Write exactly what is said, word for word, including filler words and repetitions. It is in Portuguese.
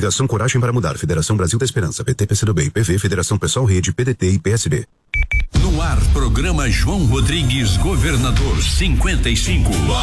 Coligação Coragem para Mudar, Federação Brasil da Esperança, P T, P C do B, P V, Federação Pessoal Rede, P D T e P S B. No ar, programa João Rodrigues, governador cinquenta e cinco.